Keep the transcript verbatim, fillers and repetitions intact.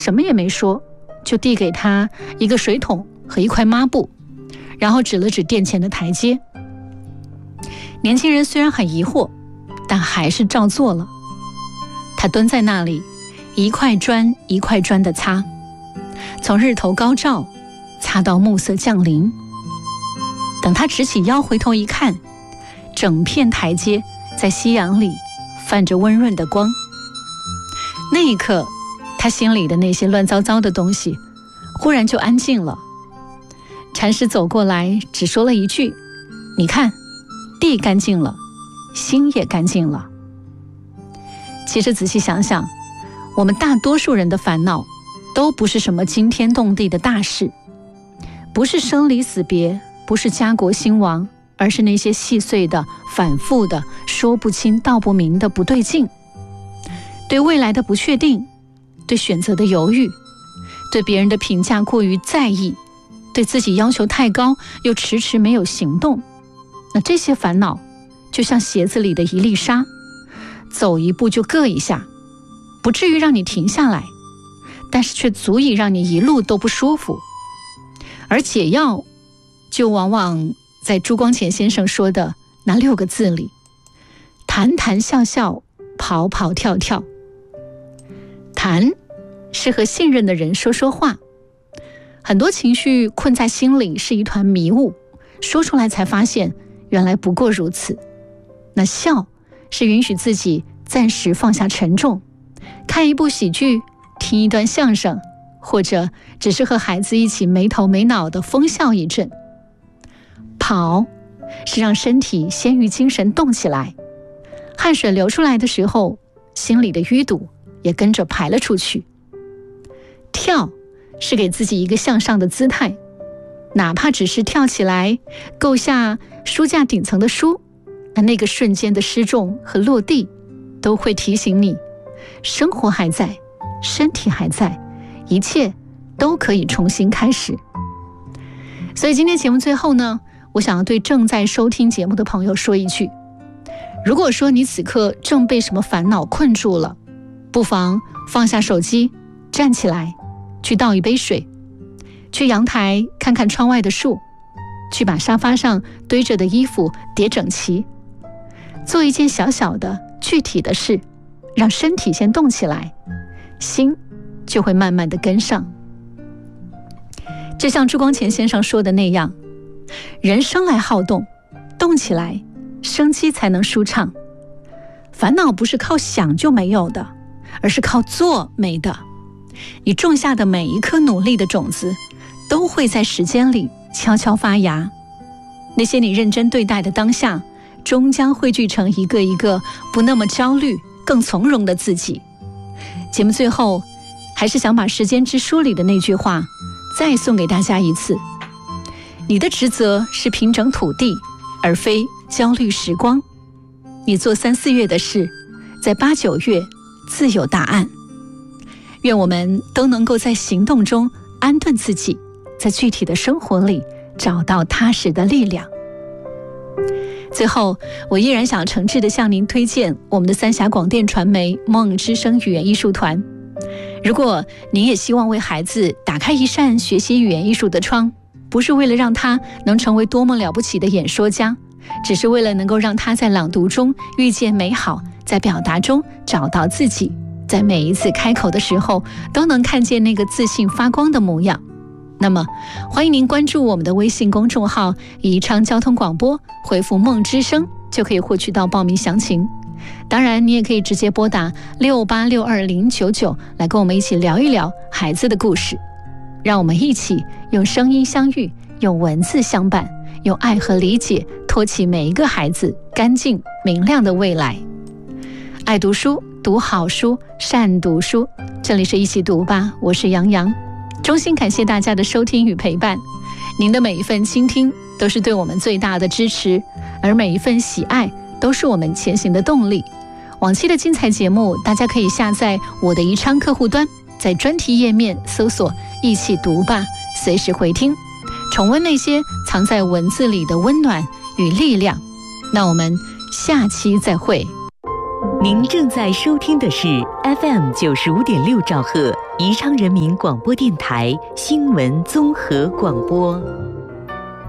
什么也没说，就递给他一个水桶和一块抹布，然后指了指殿前的台阶。年轻人虽然很疑惑，但还是照做了。他蹲在那里，一块砖一块砖地擦，从日头高照擦到暮色降临。等他直起腰回头一看，整片台阶在夕阳里泛着温润的光。那一刻，他心里的那些乱糟糟的东西忽然就安静了。禅师走过来，只说了一句：“你看，地干净了，心也干净了。”其实仔细想想，我们大多数人的烦恼都不是什么惊天动地的大事，不是生离死别，不是家国兴亡，而是那些细碎的、反复的、说不清道不明的不对劲。对未来的不确定，对选择的犹豫，对别人的评价过于在意，对自己要求太高又迟迟没有行动。那这些烦恼就像鞋子里的一粒沙，走一步就硌一下，不至于让你停下来，但是却足以让你一路都不舒服。而解药就往往在朱光潜先生说的那六个字里：谈谈笑笑，跑跑跳跳。谈是和信任的人说说话，很多情绪困在心里是一团迷雾，说出来才发现原来不过如此。那笑是允许自己暂时放下沉重，看一部喜剧，听一段相声，或者只是和孩子一起没头没脑的疯笑一阵。跑是让身体先于精神动起来，汗水流出来的时候，心里的淤堵也跟着排了出去。跳是给自己一个向上的姿态，哪怕只是跳起来够下书架顶层的书，那那个瞬间的失重和落地都会提醒你，生活还在，身体还在，一切都可以重新开始。所以今天节目最后呢，我想要对正在收听节目的朋友说一句，如果说你此刻正被什么烦恼困住了，不妨放下手机，站起来，去倒一杯水，去阳台看看窗外的树，去把沙发上堆着的衣服叠整齐，做一件小小的具体的事，让身体先动起来，心就会慢慢的跟上。就像朱光潜先生说的那样，人生来好动，动起来，生机才能舒畅。烦恼不是靠想就没有的，而是靠做没的。你种下的每一颗努力的种子，都会在时间里悄悄发芽。那些你认真对待的当下，终将汇聚成一个一个不那么焦虑、更从容的自己。节目最后，还是想把《时间之书》里的那句话再送给大家一次：你的职责是平整土地，而非焦虑时光。你做三四月的事，在八九月自有答案。愿我们都能够在行动中安顿自己，在具体的生活里找到踏实的力量。最后，我依然想诚挚地向您推荐我们的三峡广电传媒梦之声语言艺术团。如果您也希望为孩子打开一扇学习语言艺术的窗，不是为了让他能成为多么了不起的演说家，只是为了能够让他在朗读中遇见美好，在表达中找到自己，在每一次开口的时候都能看见那个自信发光的模样。那么欢迎您关注我们的微信公众号宜昌交通广播，回复梦之声就可以获取到报名详情。当然你也可以直接拨打六八六二零九九来跟我们一起聊一聊孩子的故事。让我们一起用声音相遇，用文字相伴，用爱和理解托起每一个孩子干净明亮的未来。爱读书，读好书，善读书。这里是一起读吧，我是杨洋。衷心感谢大家的收听与陪伴，您的每一份倾听都是对我们最大的支持，而每一份喜爱都是我们前行的动力。往期的精彩节目大家可以下载我的宜昌客户端，在专题页面搜索一起读吧，随时回听，重温那些藏在文字里的温暖与力量。那我们下期再会。 您正在收听的是 F M 九十五点六兆赫宜昌人民广播电台新闻综合广播。